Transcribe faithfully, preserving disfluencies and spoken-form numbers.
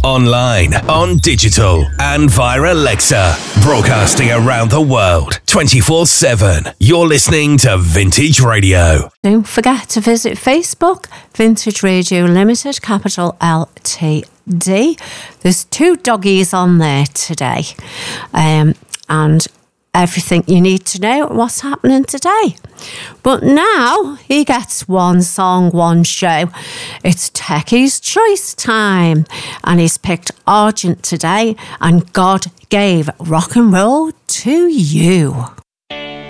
online, on digital, and via Alexa. Broadcasting around the world, twenty-four seven. You're listening to Vintage Radio. Don't forget to visit Facebook, Vintage Radio Limited, capital L T D. There's two doggies on there today. Um, and everything you need to know what's happening today. But now he gets one song, one show. It's Techie's Choice time. And he's picked Argent today, and God gave rock and roll to you.